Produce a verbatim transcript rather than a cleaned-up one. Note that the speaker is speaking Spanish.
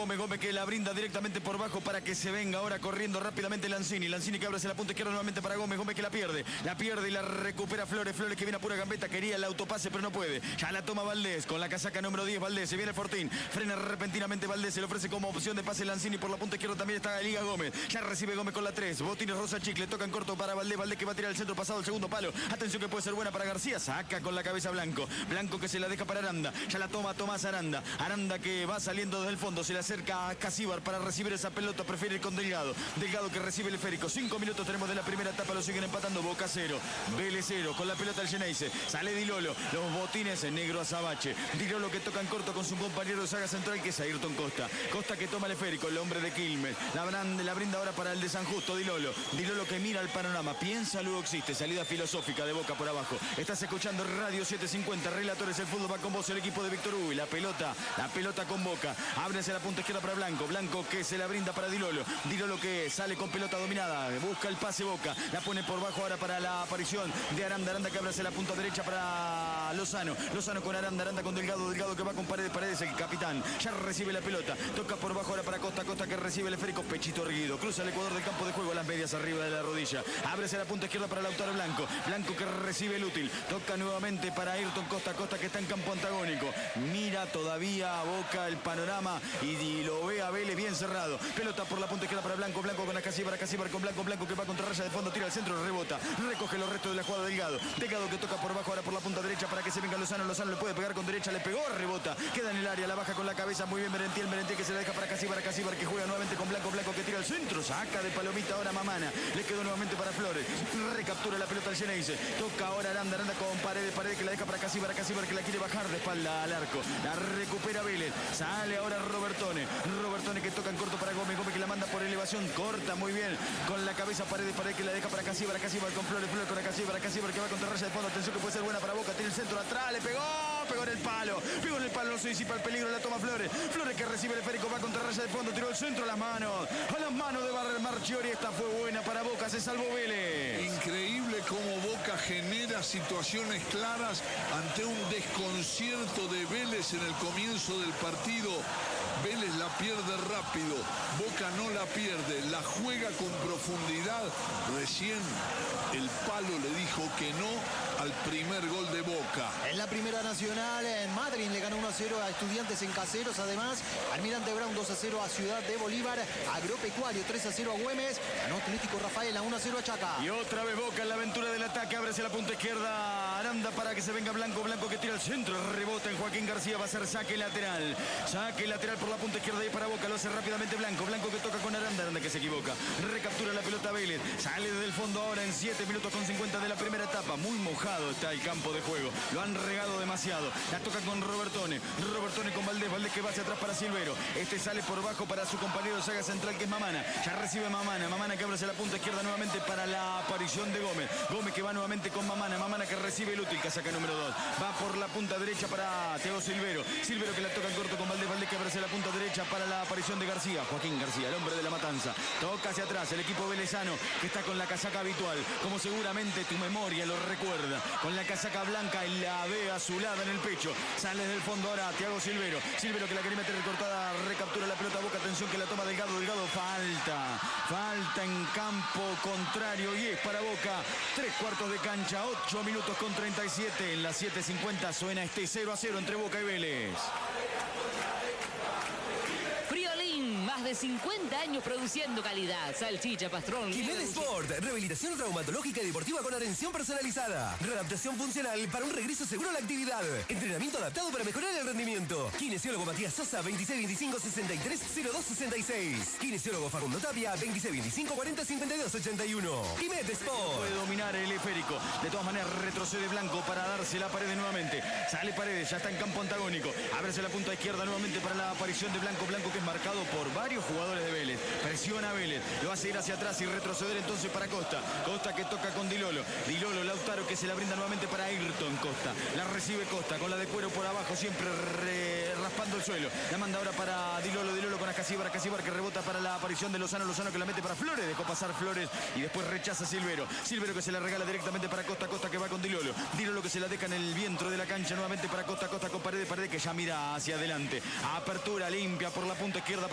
Gómez, Gómez que la brinda directamente por bajo para que se venga ahora corriendo rápidamente Lanzini. Lanzini que abre hacia la punta izquierda nuevamente para Gómez, Gómez que la pierde, la pierde y la recupera Flores, Flores que viene a pura gambeta, quería el autopase pero no puede. Ya la toma Valdés con la casaca número diez, Valdés, se viene Fortín, frena repentinamente Valdés, se le ofrece como opción de pase Lanzini por la punta izquierda, también está Liga Gómez, ya recibe Gómez con la tres, Botines Rosa Chicle, toca en corto para Valdés, Valdés que va a tirar el centro pasado al segundo palo, atención que puede ser buena para García, saca con la cabeza Blanco, Blanco que se la deja para Aranda, ya la toma Tomás Aranda, Aranda que va saliendo desde el fondo, se le acerca a Casíbar para recibir esa pelota, prefiere ir con Delgado, Delgado que recibe el esférico, cinco minutos tenemos de la primera etapa, lo siguen empatando, Boca cero, Vélez cero, con la pelota el Geneise, sale Dilolo, los botines en negro Azabache, Dilolo que toca en corto con su compañero de saga central que es Ayrton Costa, Costa que toma el esférico, el hombre de Quilmes, la, la brinda ahora para el de San Justo, Dilolo, Dilolo que mira el panorama, piensa luego existe, salida filosófica de Boca por abajo, estás escuchando Radio setecientos cincuenta, Relatores, el fútbol va con vos, el equipo de Víctor Hugo, la pelota, la pelota con Boca, abre hacia la punta izquierda para Blanco, Blanco que se la brinda para Dilolo, Dilolo que sale con pelota dominada, busca el pase Boca, la pone por bajo ahora para la aparición de Aranda, Aranda que abre hacia la punta derecha para Lozano, Lozano con Aranda, Aranda con Delgado, Delgado que va con Paredes, Paredes el capitán, ya recibe la pelota, toca por bajo ahora para Costa, Costa que recibe el esférico, pechito erguido, cruza el Ecuador del campo de juego, las medias arriba de la rodilla, abre hacia la punta izquierda para Lautaro Blanco, Blanco que recibe el útil, toca nuevamente para Ayrton Costa, Costa que está en campo antagónico, mira todavía a Boca el panorama y lo ve a Vélez bien cerrado, pelota por la punta izquierda para Blanco, Blanco con Acasíbar, Acasíbar con Blanco, Blanco que va contra raya de fondo, tira al centro, rebota, recoge los restos de la jugada Delgado, Delgado que toca por bajo ahora por la punta derecha para que se venga Lozano, Lozano le puede pegar con derecha, le pegó, rebota, queda en el área, la baja con la cabeza, muy bien Merentiel, Merentiel que se la deja para Acasíbar, Acasíbar que juega nuevamente con Blanco, Blanco que tira al centro, saca de palomita ahora Mamana, le quedó nuevamente para Flores, recaptura la pelota al Geneise, toca ahora Aranda, Aranda con Paredes, Paredes que la deja para Acasíbar, Acasíbar que la quiere bajar de espalda al arco, la recupera Vélez, sale ahora Robertone, Robertone que toca en corto para Gómez, Gómez que la manda por elevación, corta muy bien, con la cabeza Paredes, Paredes que la deja para Acasíbar, Acasíbar con Flores, Flores con Acasíbar, Acasíbar que va contra raya de fondo, atención que puede ser buena para Boca, tiene el centro atrás, le pegó, pegó en el palo, pegó en el palo, no se disipa el peligro, la toma Flores, Flores que recibe el esférico, va contra raya de fondo, tiró el centro a las manos, a las manos de Barrer Marchiori, esta fue buena para Boca, se salvó Vélez. Increíble cómo Boca genera situaciones claras ante un desconcierto de Vélez en el comienzo del partido. Vélez la pierde rápido, Boca no la pierde, la juega con profundidad. Recién el palo le dijo que no al primer gol de Boca. En la primera nacional, en Madrid le ganó uno a cero a Estudiantes en Caseros. Además, Almirante Brown dos a cero a Ciudad de Bolívar. Agropecuario tres a cero a Güemes. Ganó Atlético Rafael a uno a cero a Chaca. Y otra vez Boca en la aventura del ataque. Abre hacia la punta izquierda Aranda para que se venga Blanco. Blanco que tira al centro. Rebota en Joaquín García. Va a ser saque lateral. Saque lateral por la punta izquierda y para Boca. Lo hace rápidamente Blanco. Blanco que toca con Aranda. Aranda que se equivoca. Recaptura la pelota Vélez. Sale desde el fondo ahora en siete minutos con cincuenta de la primera etapa. Muy mojado está el campo de juego. Lo han regado demasiado. La toca con Robertone. Robertone con Valdés. Valdés que va hacia atrás para Silvero. Este sale por bajo para su compañero de saga central que es Mamana. Ya recibe Mamana. Mamana que abre hacia la punta izquierda nuevamente para la aparición de Gómez. Gómez que va nuevamente con Mamana. Mamana que recibe el útil. Casaca número dos. Va por la punta derecha para Thiago Silvero. Silvero que la toca en corto con Valdés. Valdés que abre hacia la punta derecha para la aparición de García. Joaquín García, el hombre de la matanza. Toca hacia atrás el equipo velezano que está con la casaca habitual. Como seguramente tu memoria lo recuerda. Con la casaca blanca y la B azulada en el pecho. Sale del fondo ahora Thiago Silvero. Silvero que la quiere meter recortada. Recaptura la pelota Boca. Atención que la toma Delgado. Delgado falta. Falta en campo contrario y es para Boca. Tres cuartos de cancha. Ocho minutos con treinta y siete. En las siete cincuenta suena este cero a cero entre Boca y Vélez. Friolín, más de cincuenta años produciendo calidad. Salchicha, pastrón. Jiménez Sport, rehabilitación traumatológica y deportiva con atención personalizada. Readaptación funcional para un regreso seguro a la actividad. Entrenamiento adaptado para mejorar el rendimiento. Kinesiólogo Matías Sosa, veintiséis veinticinco sesenta y tres cero dos sesenta y seis. Kinesiólogo Facundo Tapia, veintiséis veinticinco cuarenta cincuenta y dos ochenta y uno. Jiménez Sport. Puede dominar el esférico. De todas maneras retrocede Blanco para darse la Paredes nuevamente. Sale Paredes, ya está en campo antagónico. Ábrese la punta izquierda nuevamente para la aparición de Blanco. Blanco que es marcado por varios jugadores de Vélez. Presiona a Vélez. Lo va a seguir hacia atrás y retroceder entonces para Costa. Costa que toca con Dilolo. Dilolo, Lautaro que se la brinda nuevamente para Ayrton Costa. La recibe Costa con la de cuero por abajo, siempre re... raspando el suelo. La manda ahora para Dilolo. Dilolo con Acasíbar. Acasíbar que rebota para la aparición de Lozano. Lozano que la mete para Flores. Dejó pasar Flores y después rechaza Silvero. Silvero que se la regala directamente para Costa. Costa que va con Dilolo. Dilolo que se la deja en el vientre de la cancha nuevamente para Costa. Costa con Paredes. Paredes que ya mira hacia adelante. Apertura limpia por la punta izquierda.